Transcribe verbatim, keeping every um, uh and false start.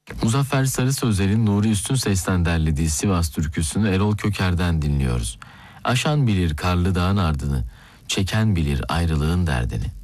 Muzaffer Sarı Sözler'in Nuri Üstün Ses'ten derlediği Sivas türküsünü Erol Köker'den dinliyoruz. Aşan bilir karlı dağın ardını, çeken bilir ayrılığın derdini.